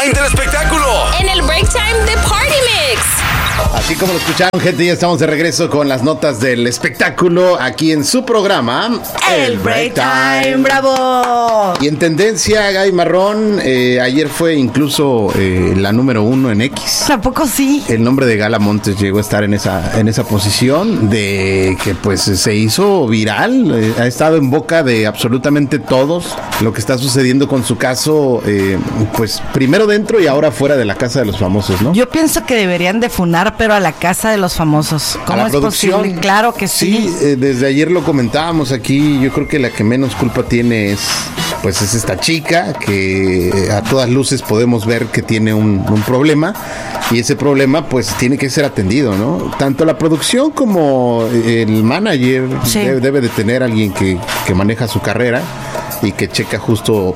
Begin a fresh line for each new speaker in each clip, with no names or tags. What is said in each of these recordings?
time del espectáculo.
En el break time de Party Mix.
Así como lo escucharon, gente, ya estamos de regreso con las notas del espectáculo aquí en su programa
El Break Time. ¡Bravo!
Y en tendencia, Gaby Marrón, ayer fue incluso la número 1 en X.
¿A poco sí?
El nombre de Gala Montes llegó a estar en esa posición de que pues se hizo viral. Ha estado en boca de absolutamente todos lo que está sucediendo con su caso, pues primero dentro y ahora fuera de la Casa de los Famosos, ¿no?
Yo pienso que deberían de funar, pero a la Casa de los Famosos. ¿Cómo es posible? Claro que sí.
Sí, desde ayer lo comentábamos aquí. Yo creo que la que menos culpa tiene es esta chica, que a todas luces podemos ver que tiene un problema, y ese problema pues tiene que ser atendido, ¿no? Tanto la producción como el manager debe de tener alguien que maneja su carrera y que checa justo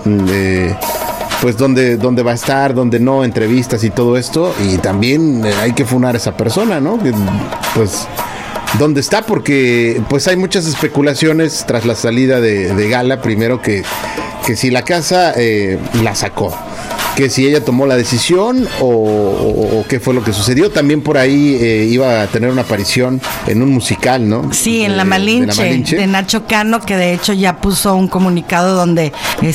pues dónde va a estar, dónde no, entrevistas y todo esto, y también hay que funar a esa persona, ¿no? Pues dónde está, porque pues hay muchas especulaciones tras la salida de Gala. Primero que si la casa la sacó, que si ella tomó la decisión o qué fue lo que sucedió. También por ahí iba a tener una aparición en un musical, ¿no?
Sí, en La Malinche, de Nacho Cano, que de hecho ya puso un comunicado donde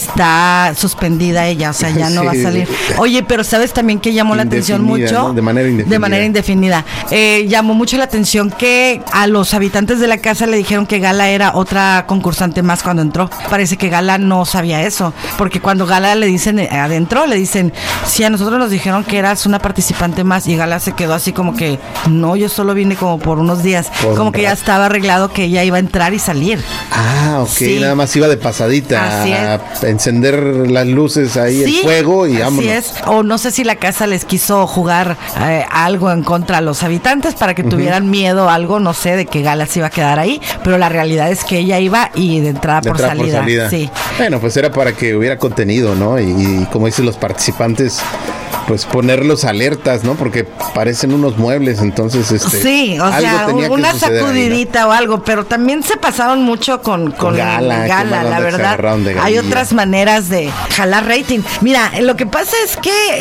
está suspendida ella, o sea, ya no va a salir. Oye, pero ¿sabes también que llamó la atención mucho?
¿No? De manera
indefinida. Llamó mucho la atención que a los habitantes de la casa le dijeron que Gala era otra concursante más cuando entró. Parece que Gala no sabía eso, porque cuando Gala le dicen adentro, le dicen, sí, a nosotros nos dijeron que eras una participante más, y Gala se quedó así como que, no, yo solo vine como por unos días, como que ya estaba arreglado que ella iba a entrar y salir.
Ah, ok, sí. Nada más iba de pasadita a encender las luces ahí, el fuego, y vámonos. Así es,
o no sé si la casa les quiso jugar algo en contra a los habitantes para que tuvieran miedo, algo, no sé, de que Gala se iba a quedar ahí, pero la realidad es que ella iba y de entrada por salida. Sí.
Bueno, pues era para que hubiera contenido, ¿no? Y como dicen los participantes, pues ponerlos alertas, ¿no? Porque parecen unos muebles, entonces
sí, o sea, una sacudidita ahí, ¿no? O algo, pero también se pasaron mucho con Gala, la verdad. Hay otras maneras de jalar rating. Mira, lo que pasa es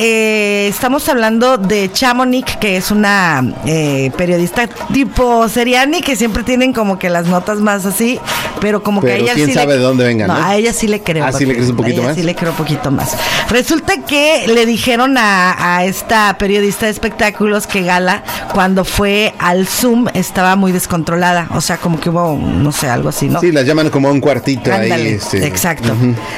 que estamos hablando de Chamonix, que es una periodista tipo Seriani, que siempre tienen como que las notas más así, pero como que a ella
quién sabe de dónde vengan, ¿no?
A ella sí le creo.
¿Ah, sí le crees un poquito más?
Sí le creo un poquito más. Resulta que le dijeron a esta periodista de espectáculos que Gala, cuando fue al Zoom, estaba muy descontrolada, o sea, como que hubo, no sé, algo así, ¿no?
Sí, las llaman como un cuartito.
Ándale, ahí. Exacto.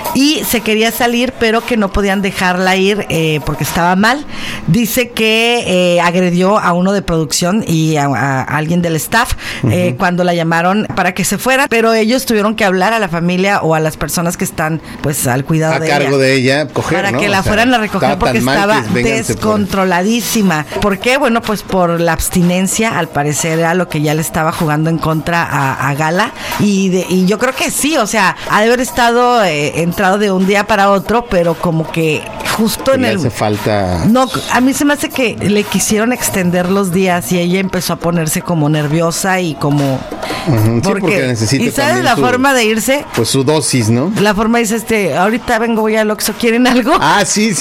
Y se quería salir, pero que no podían dejarla ir porque estaba mal. Dice que agredió a uno de producción y a alguien del staff cuando la llamaron para que se fuera, pero ellos tuvieron que hablar a la familia o a las personas que están pues al cuidado de ella.
A cargo de ella,
para que la fueran a recoger, porque estaba descontroladísima. ¿Por qué? Bueno, pues por la abstinencia, al parecer era lo que ya le estaba jugando en contra a Gala, y yo creo que sí, o sea, ha de haber estado entrado de un día para otro, pero como que justo en el...
hace falta...
No, a mí se me hace que le quisieron extender los días y ella empezó a ponerse como nerviosa y como...
porque necesita.
¿Y sabes la forma de irse?
Pues su dosis, ¿no?
La forma dice, ahorita vengo, voy al Oxxo, ¿quieren algo?
Ah, sí.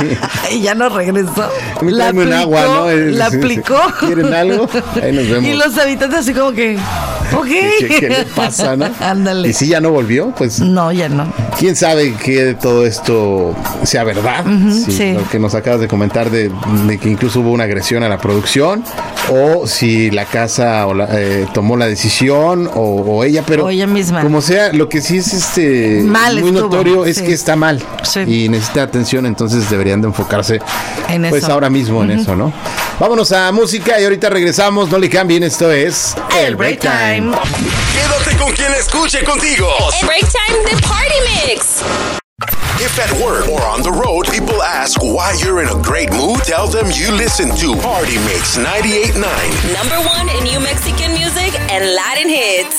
Y ya no regresó.
La aplicó, un agua, ¿no?
La aplicó.
¿Quieren algo? Ahí nos vemos.
Y los habitantes así como que, ok.
¿Qué le pasa, no?
Ándale.
¿Y si ya no volvió? Pues
no, ya no.
¿Quién sabe que de todo esto sea verdad? Sí. Lo que nos acabas de comentar de que incluso hubo una agresión a la producción, o si la casa tomó la decisión o ella, pero
o ella misma.
Como sea, lo que sí es muy notorio es que está mal y necesita atención, entonces deberían de enfocarse en pues eso. Ahora mismo en eso, ¿no? Vámonos a música y ahorita regresamos, no le cambien, esto es
El Break Time.
Quédate con quien escuche contigo.
El Break Time de Party Mix.
If at work or on the road, people ask why you're in a great mood, tell them you listen to Party Mix 98.9.
#1 in New Mexican music and Latin hits.